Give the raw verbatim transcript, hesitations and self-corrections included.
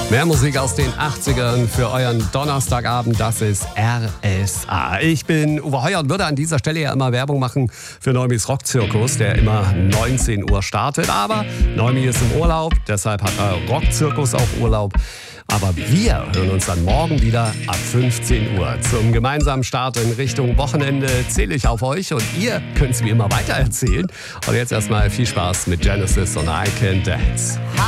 Mehr Musik aus den achtzigern für euren Donnerstagabend, das ist R S A. Ich bin Uwe Heuer und würde an dieser Stelle ja immer Werbung machen für Neumis Rockzirkus, der immer neunzehn Uhr startet. Aber Neumi ist im Urlaub, deshalb hat der Rockzirkus auch Urlaub. Aber wir hören uns dann morgen wieder ab fünfzehn Uhr. Zum gemeinsamen Start in Richtung Wochenende zähle ich auf euch und ihr könnt es wie immer weitererzählen. Und jetzt erstmal viel Spaß mit Genesis und I Can Dance.